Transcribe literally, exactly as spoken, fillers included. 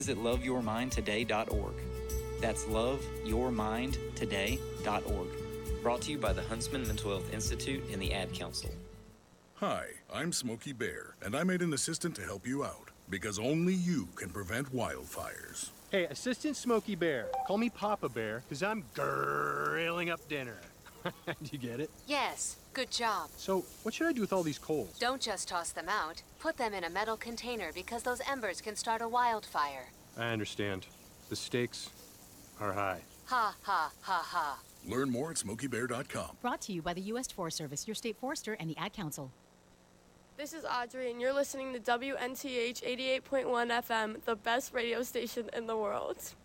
Visit love your mind today dot org. That's love your mind today dot org. Brought to you by the Huntsman Mental Health Institute and the Ad Council. Hi, I'm Smokey Bear, and I made an assistant to help you out, because only you can prevent wildfires. Hey, Assistant Smokey Bear, call me Papa Bear, because I'm grilling up dinner. Do you get it? Yes, good job. So, what should I do with all these coals? Don't just toss them out. Put them in a metal container because those embers can start a wildfire. I understand. The stakes are high. Ha, ha, ha, ha. Learn more at smokey bear dot com. Brought to you by the U S Forest Service, your state forester, and the Ad Council. This is Audrey, and you're listening to W N T H eighty-eight point one F M, the best radio station in the world.